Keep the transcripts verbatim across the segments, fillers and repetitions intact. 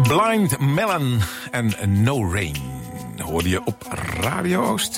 Blind Melon en No Rain hoorde je op Radio Oost.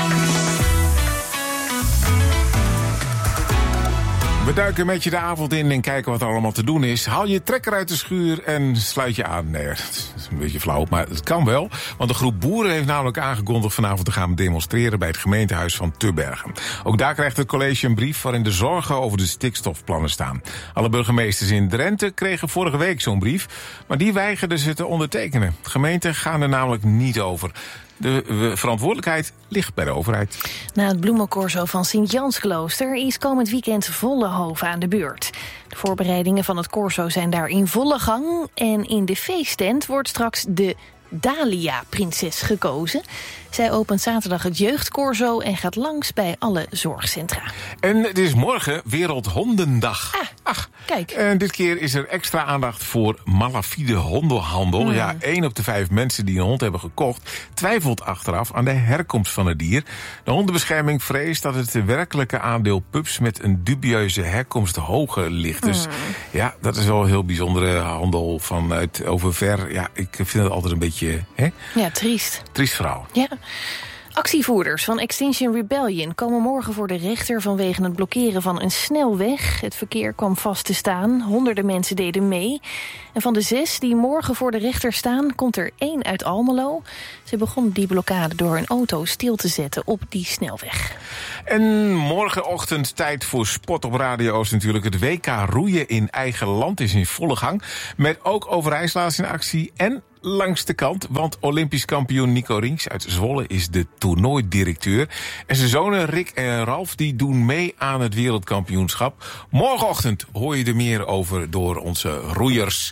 We duiken met je de avond in en kijken wat er allemaal te doen is. Haal je trekker uit de schuur en sluit je aan. Nee, dat is een beetje flauw, maar het kan wel. Want een groep boeren heeft namelijk aangekondigd vanavond te gaan demonstreren bij het gemeentehuis van Tubbergen. Ook daar krijgt het college een brief waarin de zorgen over de stikstofplannen staan. Alle burgemeesters in Drenthe kregen vorige week zo'n brief, maar die weigerden ze te ondertekenen. De gemeenten gaan er namelijk niet over. De verantwoordelijkheid ligt bij de overheid. Na het bloemencorso van Sint-Jansklooster is komend weekend Vollenhoven aan de beurt. De voorbereidingen van het corso zijn daar in volle gang. En in de feesttent wordt straks de Dahlia-prinses gekozen. Zij opent zaterdag het jeugdcorso en gaat langs bij alle zorgcentra. En het is morgen Wereldhondendag. Ah, Ach, kijk. En dit keer is er extra aandacht voor malafide hondenhandel. Mm. Ja, één op de vijf mensen die een hond hebben gekocht twijfelt achteraf aan de herkomst van het dier. De hondenbescherming vreest dat het werkelijke aandeel pups met een dubieuze herkomst hoger ligt. Mm. Dus ja, dat is wel een heel bijzondere handel vanuit overver. Ja, ik vind het altijd een beetje... Hè? Ja, triest. Triest verhaal. Ja. Actievoerders van Extinction Rebellion komen morgen voor de rechter vanwege het blokkeren van een snelweg. Het verkeer kwam vast te staan. Honderden mensen deden mee. En van de zes die morgen voor de rechter staan, komt er één uit Almelo. Ze begonnen die blokkade door hun auto stil te zetten op die snelweg. En morgenochtend tijd voor sport op Radio Oost natuurlijk. Het W K roeien in eigen land is in volle gang. Met ook Overijslaars in actie en langs de kant, want Olympisch kampioen Nico Rinks uit Zwolle is de toernooidirecteur. En zijn zonen Rick en Ralf die doen mee aan het wereldkampioenschap. Morgenochtend hoor je er meer over door onze roeiers.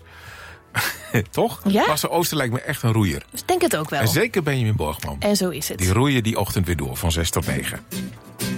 Toch? Ja? Lasse Ooster lijkt me echt een roeier. Ik denk het ook wel. En zeker Benjamin Borgman. En zo is het. Die roeien die ochtend weer door van zes tot negen.